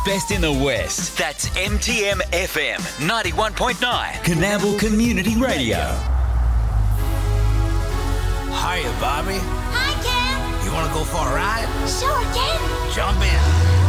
best in the West. That's MTM FM 91.9, Coonamble Community Radio. Hiya, Bobby. Hi, Ken. You want to go for a ride? Sure, Ken. Jump in.